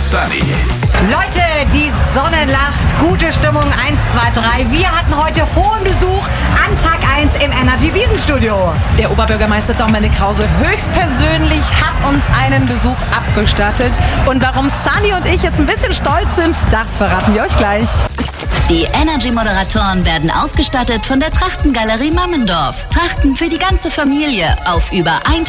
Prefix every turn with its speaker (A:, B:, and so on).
A: Sunny.
B: Leute, die Sonne lacht, gute Stimmung, 1, 2, 3. Wir hatten heute hohen Besuch an Tag 1 im Energy Wiesenstudio.
C: Der Oberbürgermeister Dominik Krause höchstpersönlich hat uns einen Besuch abgestattet. Und warum Sunny und ich jetzt ein bisschen stolz sind, das verraten wir euch gleich.
D: Die Energy-Moderatoren werden ausgestattet von der Trachtengalerie Mammendorf. Trachten für die ganze Familie auf über 1000